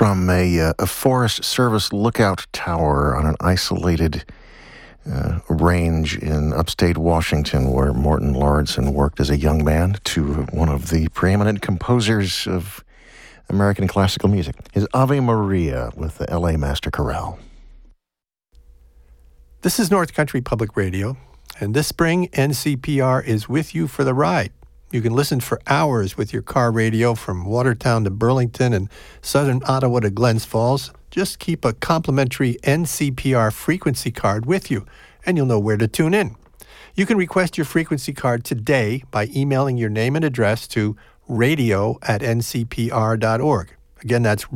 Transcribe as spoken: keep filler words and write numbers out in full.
from a, uh, a Forest Service lookout tower on an isolated uh, range in upstate Washington where Morton Lauridsen worked as a young man to one of the preeminent composers of American classical music. His Ave Maria with the L A Master Chorale. This is North Country Public Radio, and this spring, N C P R is with you for the ride. You can listen for hours with your car radio from Watertown to Burlington and southern Ottawa to Glens Falls. Just keep a complimentary N C P R frequency card with you, and you'll know where to tune in. You can request your frequency card today by emailing your name and address to radio at n c p r dot org. Again, that's